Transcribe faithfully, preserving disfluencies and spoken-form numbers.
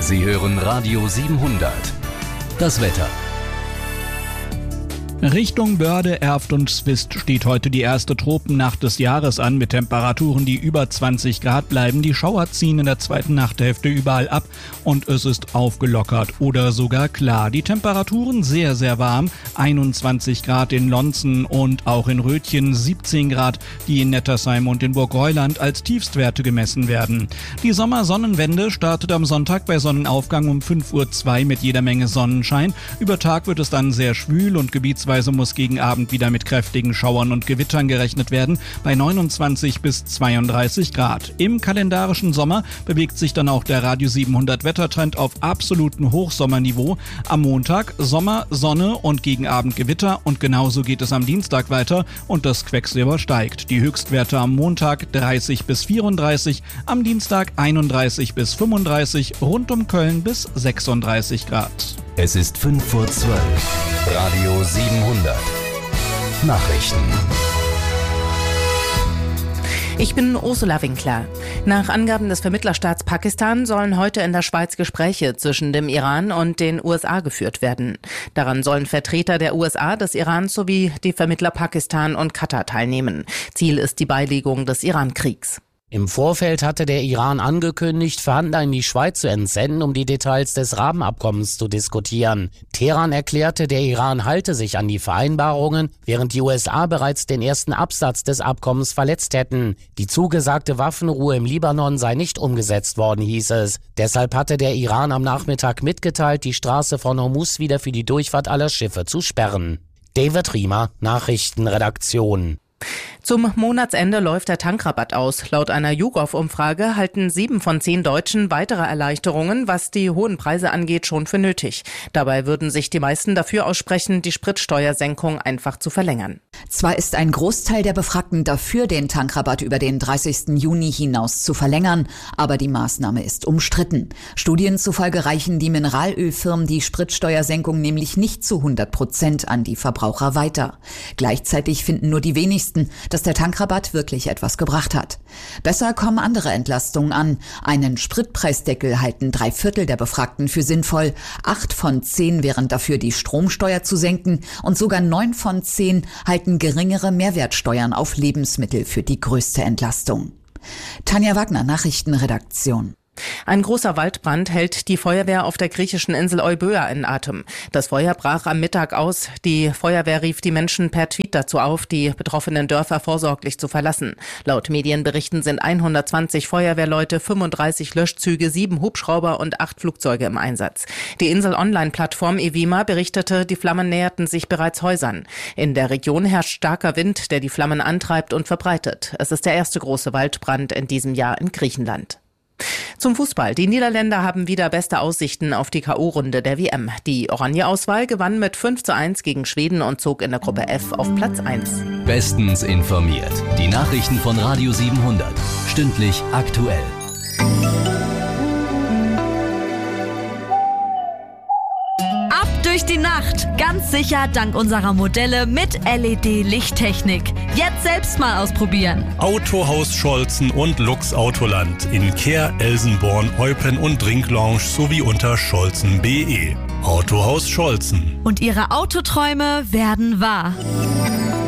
Sie hören Radio siebenhundert. Das Wetter. Richtung Börde, Erft und Swist steht heute die erste Tropennacht des Jahres an mit Temperaturen, die über zwanzig Grad bleiben. Die Schauer ziehen in der zweiten Nachthälfte überall ab und es ist aufgelockert oder sogar klar. Die Temperaturen sehr, sehr warm. einundzwanzig Grad in Lonzen und auch in Rötchen, siebzehn Grad, die in Nettersheim und in Burggreuland als Tiefstwerte gemessen werden. Die Sommersonnenwende startet am Sonntag bei Sonnenaufgang um fünf Uhr zwei mit jeder Menge Sonnenschein. Über Tag wird es dann sehr schwül und gebietsweise muss gegen Abend wieder mit kräftigen Schauern und Gewittern gerechnet werden, bei neunundzwanzig bis zweiunddreißig Grad. Im kalendarischen Sommer bewegt sich dann auch der Radio siebenhundert Wettertrend auf absolutem Hochsommerniveau. Am Montag Sommer, Sonne und gegen Abend Gewitter und genauso geht es am Dienstag weiter und das Quecksilber steigt. Die Höchstwerte am Montag dreißig bis vierunddreißig, am Dienstag einunddreißig bis fünfunddreißig, rund um Köln bis sechsunddreißig Grad. Es ist fünf vor zwölf. Radio siebenhundert. Nachrichten. Ich bin Ursula Winkler. Nach Angaben des Vermittlerstaats Pakistan sollen heute in der Schweiz Gespräche zwischen dem Iran und den U S A geführt werden. Daran sollen Vertreter der U S A, des Irans sowie die Vermittler Pakistan und Katar teilnehmen. Ziel ist die Beilegung des Iran-Kriegs. Im Vorfeld hatte der Iran angekündigt, Verhandler in die Schweiz zu entsenden, um die Details des Rahmenabkommens zu diskutieren. Teheran erklärte, der Iran halte sich an die Vereinbarungen, während die U S A bereits den ersten Absatz des Abkommens verletzt hätten. Die zugesagte Waffenruhe im Libanon sei nicht umgesetzt worden, hieß es. Deshalb hatte der Iran am Nachmittag mitgeteilt, die Straße von Hormuz wieder für die Durchfahrt aller Schiffe zu sperren. David Riemer, Nachrichtenredaktion. Zum Monatsende läuft der Tankrabatt aus. Laut einer YouGov-Umfrage halten sieben von zehn Deutschen weitere Erleichterungen, was die hohen Preise angeht, schon für nötig. Dabei würden sich die meisten dafür aussprechen, die Spritsteuersenkung einfach zu verlängern. Zwar ist ein Großteil der Befragten dafür, den Tankrabatt über den dreißigsten Juni hinaus zu verlängern, aber die Maßnahme ist umstritten. Studien zufolge reichen die Mineralölfirmen die Spritsteuersenkung nämlich nicht zu hundert Prozent an die Verbraucher weiter. Gleichzeitig finden nur die wenigsten, dass der Tankrabatt wirklich etwas gebracht hat. Besser kommen andere Entlastungen an. Einen Spritpreisdeckel halten drei Viertel der Befragten für sinnvoll. Acht von zehn wären dafür, die Stromsteuer zu senken. Und sogar neun von zehn halten geringere Mehrwertsteuern auf Lebensmittel für die größte Entlastung. Tanja Wagner, Nachrichtenredaktion. Ein großer Waldbrand hält die Feuerwehr auf der griechischen Insel Euböa in Atem. Das Feuer brach am Mittag aus. Die Feuerwehr rief die Menschen per Tweet dazu auf, die betroffenen Dörfer vorsorglich zu verlassen. Laut Medienberichten sind hundertzwanzig Feuerwehrleute, fünfunddreißig Löschzüge, sieben Hubschrauber und acht Flugzeuge im Einsatz. Die Insel-Online-Plattform Evima berichtete, die Flammen näherten sich bereits Häusern. In der Region herrscht starker Wind, der die Flammen antreibt und verbreitet. Es ist der erste große Waldbrand in diesem Jahr in Griechenland. Zum Fußball. Die Niederländer haben wieder beste Aussichten auf die K O-Runde der W M. Die Oranje-Auswahl gewann mit fünf zu eins gegen Schweden und zog in der Gruppe F auf Platz eins. Bestens informiert. Die Nachrichten von Radio siebenhundert. Stündlich aktuell. Durch die Nacht. Ganz sicher dank unserer Modelle mit L E D-Lichttechnik. Jetzt selbst mal ausprobieren. Autohaus Scholzen und Lux Autoland in Kehr, Elsenborn, Eupen und Drinklounge sowie unter scholzen punkt de. Autohaus Scholzen. Und Ihre Autoträume werden wahr.